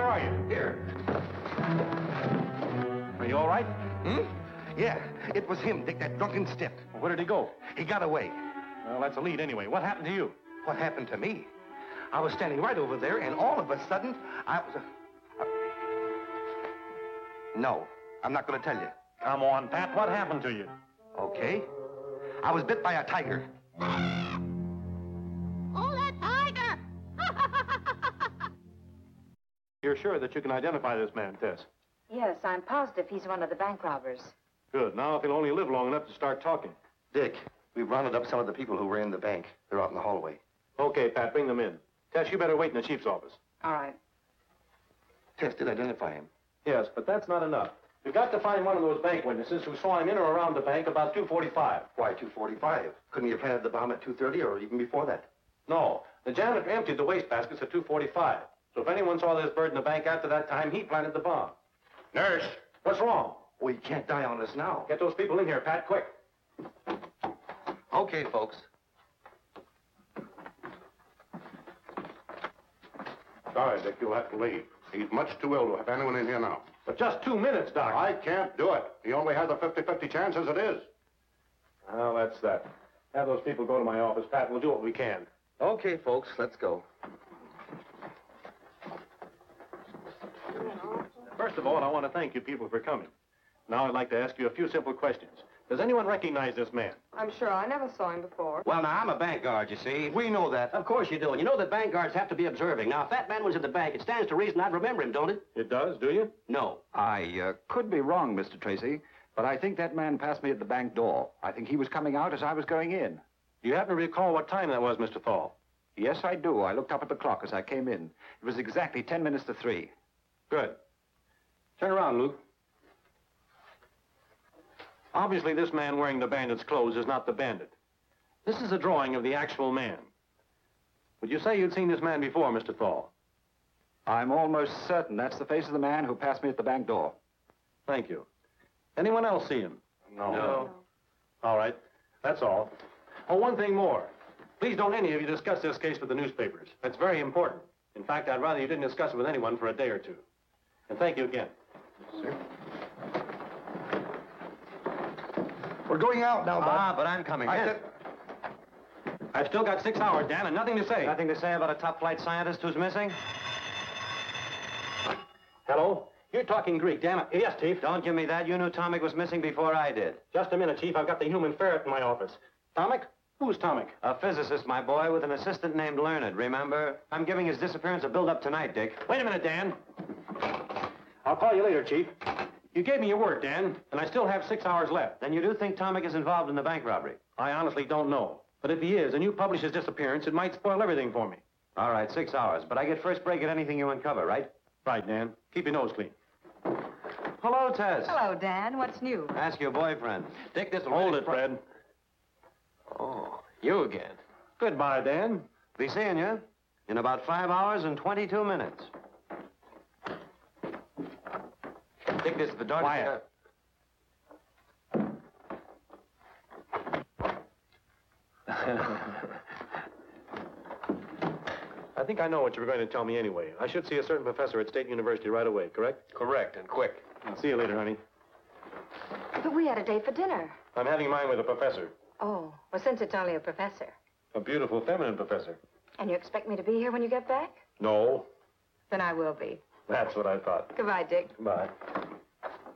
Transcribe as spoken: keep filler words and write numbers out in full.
are you? Here. Are you all right? Hmm? Yeah, it was him, Dick, that drunken stiff. Well, where did he go? He got away. Well, that's a lead anyway. What happened to you? What happened to me? I was standing right over there, and all of a sudden, I was... Uh, no, I'm not going to tell you. Come on, Pat. What happened to you? Okay. I was bit by a tiger. Oh, that tiger! You're sure that you can identify this man, Tess? Yes, I'm positive he's one of the bank robbers. Good. Now, if he'll only live long enough to start talking. Dick, we've rounded up some of the people who ran the bank. They're out in the hallway. Okay, Pat, bring them in. Tess, you better wait in the chief's office. All right. Tess did identify him. Yes, but that's not enough. We've got to find one of those bank witnesses who saw him in or around the bank about two forty-five. Why two forty-five? Couldn't he have planted the bomb at two thirty or even before that? No, the janitor emptied the wastebaskets at two forty-five. So if anyone saw this bird in the bank after that time, he planted the bomb. Nurse, what's wrong? Well, he can't die on us now. Get those people in here, Pat, quick. Okay, folks. Sorry, Dick, you'll have to leave. He's much too ill to have anyone in here now. But just two minutes, Doc. I can't do it. He only has a fifty fifty chance as it is. Well, that's that. Have those people go to my office, Pat. We'll do what we can. Okay, folks, let's go. First of all, I want to thank you people for coming. Now I'd like to ask you a few simple questions. Does anyone recognize this man? I'm sure I never saw him before. Well, now, I'm a bank guard, you see. We know that. Of course you do. And you know that bank guards have to be observing. Now, if that man was at the bank, it stands to reason I'd remember him, don't it? It does, do you? No. I uh, could be wrong, Mister Tracy, but I think that man passed me at the bank door. I think he was coming out as I was going in. Do you happen to recall what time that was, Mister Thal? Yes, I do. I looked up at the clock as I came in. It was exactly ten minutes to three. Good. Turn around, Luke. Obviously, this man wearing the bandit's clothes is not the bandit. This is a drawing of the actual man. Would you say you'd seen this man before, Mister Thal? I'm almost certain that's the face of the man who passed me at the bank door. Thank you. Anyone else see him? No. No. All right. That's all. Oh, one thing more. Please don't any of you discuss this case with the newspapers. That's very important. In fact, I'd rather you didn't discuss it with anyone for a day or two. And thank you again. Sir? We're going out now, Bud. Ah, but I'm coming I in. said... I've still got six hours, Dan, and nothing to say. Nothing to say about a top-flight scientist who's missing? Hello? You're talking Greek, damn it. Yes, Chief. Don't give me that. You knew Tomic was missing before I did. Just a minute, Chief. I've got the human ferret in my office. Tomic? Who's Tomic? A physicist, my boy, with an assistant named Learned, remember? I'm giving his disappearance a build-up tonight, Dick. Wait a minute, Dan. I'll call you later, Chief. You gave me your word, Dan, and I still have six hours left. Then you do think Tomic is involved in the bank robbery? I honestly don't know. But if he is, and you publish his disappearance, it might spoil everything for me. All right, six hours. But I get first break at anything you uncover, right? Right, Dan. Keep your nose clean. Hello, Tess. Hello, Dan. What's new? Ask your boyfriend. Dick, this will Hold really it, fr- Fred. Oh, you again. Goodbye, Dan. Be seeing you in about five hours and twenty-two minutes. Dick, this is the door. Quiet. I think I know what you were going to tell me anyway. I should see a certain professor at State University right away, correct? Correct, and quick. I'll see you later, honey. But we had a date for dinner. I'm having mine with a professor. Oh, well, since it's only a professor. A beautiful feminine professor. And you expect me to be here when you get back? No, Then I will be. that's what I thought. Goodbye, Dick. Bye.